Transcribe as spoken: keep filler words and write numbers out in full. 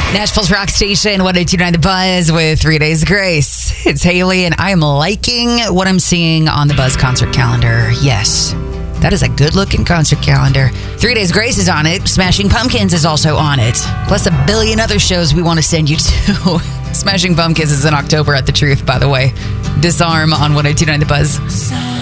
Nashville's rock station, one oh two point nine The Buzz with Three Days Grace. It's Haley, and I am liking what I'm seeing on the Buzz concert calendar. Yes, that is a good-looking concert calendar. Three Days Grace is on it. Smashing Pumpkins is also on it. Plus a billion other shows we want to send you to. Smashing Pumpkins is in October at The Truth, by the way. Disarm on one oh two point nine The Buzz.